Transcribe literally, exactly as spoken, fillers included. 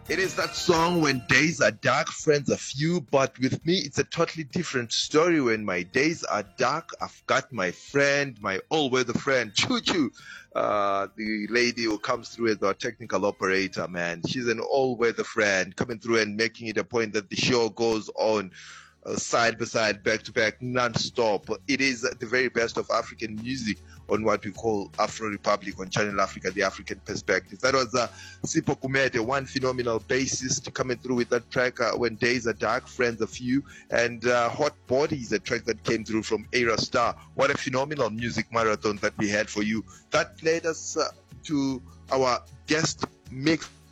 It is that song when days are dark, friends are few. But with me, it's a totally different story. When my days are dark, I've got my friend, my all-weather friend, Choo Choo. Uh, the lady who comes through as our technical operator, man. She's an all-weather friend coming through and making it a point that the show goes on uh, side by side, back to back, non-stop. It is the very best of African music on what we call Afro Republic on Channel Africa, the African perspective. That was uh, Sipho Kumete, one phenomenal bassist, coming through with that track, uh, When Days Are Dark, Friends Are Few, and uh, Hot Bodies, a track that came through from Era Star. What a phenomenal music marathon that we had for you. That led us uh, to our guest mix